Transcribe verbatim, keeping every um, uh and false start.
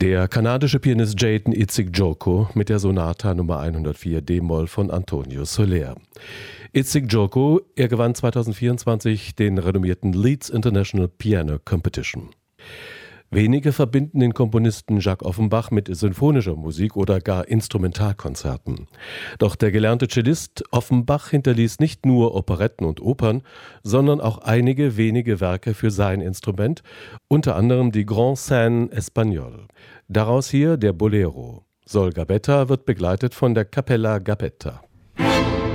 Der kanadische Pianist Jaden Isik-Dzoko mit der Sonata Nummer hundertvier d-Moll von Antonio Soler. Isik-Dzoko, er gewann zweitausendvierundzwanzig den renommierten Leeds International Piano Competition. Wenige verbinden den Komponisten Jacques Offenbach mit sinfonischer Musik oder gar Instrumentalkonzerten. Doch der gelernte Cellist Offenbach hinterließ nicht nur Operetten und Opern, sondern auch einige wenige Werke für sein Instrument, unter anderem die Grand Scène Espagnole. Daraus hier der Bolero. Sol Gabetta wird begleitet von der Capella Gabetta.